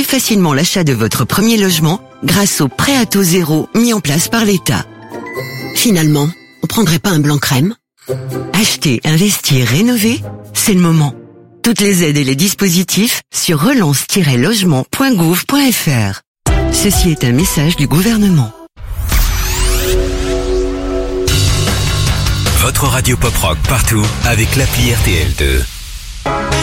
facilement l'achat de votre premier logement grâce au prêt à taux zéro mis en place par l'État. Finalement, on prendrait pas un blanc crème ? Acheter, investir, rénover, c'est le moment. Toutes les aides et les dispositifs sur relance-logement.gouv.fr. Ceci est un message du gouvernement. Votre radio pop rock partout avec l'appli RTL2.